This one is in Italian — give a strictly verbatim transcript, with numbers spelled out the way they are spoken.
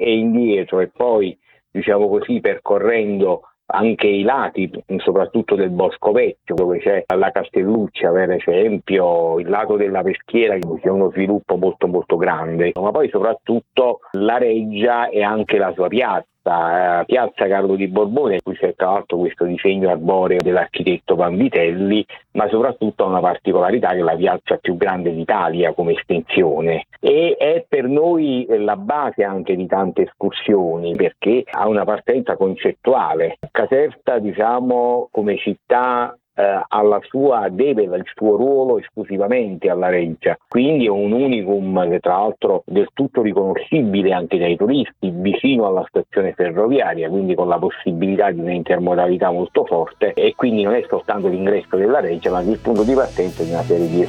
e indietro, e poi, diciamo così, percorrendo anche i lati, soprattutto del Bosco Vecchio, dove c'è la Castelluccia per esempio, il lato della Peschiera, che c'è uno sviluppo molto molto grande, ma poi soprattutto la Reggia e anche la sua piazza, Piazza Carlo di Borbone, in cui c'è tra l'altro questo disegno arboreo dell'architetto Vanvitelli, ma soprattutto ha una particolarità che è la piazza più grande d'Italia come estensione, e è per noi la base anche di tante escursioni, perché ha una partenza concettuale. Caserta, diciamo, come città eh, alla sua, deve il suo ruolo esclusivamente alla Reggia, quindi è un unicum che tra l'altro del tutto riconoscibile anche dai turisti, vicino alla stazione ferroviaria, quindi con la possibilità di un'intermodalità molto forte, e quindi non è soltanto l'ingresso della Reggia, ma il punto di partenza di una serie di